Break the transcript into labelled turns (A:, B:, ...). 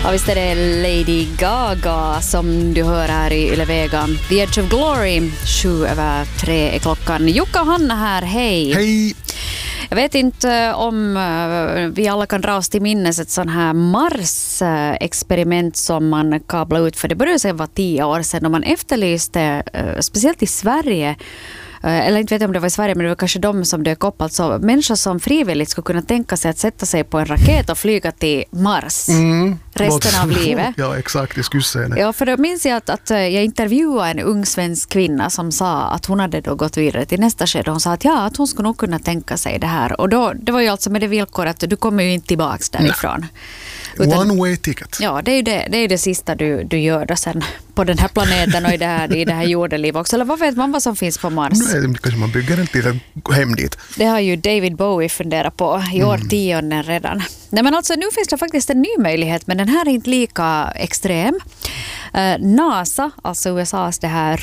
A: Ja, visst är det Lady Gaga som du hör här i Yle Vega. The Edge of Glory, 7:03 är klockan. Jukka och Hanna här, hej.
B: Hej!
A: Jag vet inte om vi alla kan dra oss till minnes ett sån här Mars-experiment som man kablade ut, för det började sig vara 10 år sedan och man efterlyste, speciellt i Sverige, eller inte vet jag om det var i Sverige, men det var kanske de som dök upp, alltså människor som frivilligt skulle kunna tänka sig att sätta sig på en raket och flyga till Mars resten av livet.
B: Ja, exakt, det skulle säga det.
A: Ja, för då minns jag att jag intervjuade en ung svensk kvinna som sa att hon hade då gått vidare till nästa skede. Hon sa att hon skulle nog kunna tänka sig det här. Och då, det var ju alltså med det villkor att du kommer ju inte tillbaka därifrån.
B: One way ticket.
A: Ja, det är ju det sista du gör då sen på den här planeten och i det här jordelivet också. Eller vad vet man vad som finns på Mars?
B: Nu kanske man bygger en liten hem dit.
A: Det har ju David Bowie funderat på i årtionden redan. Nej, men alltså nu finns det faktiskt en ny möjlighet, men den här är inte lika extrem. NASA, alltså USAs det här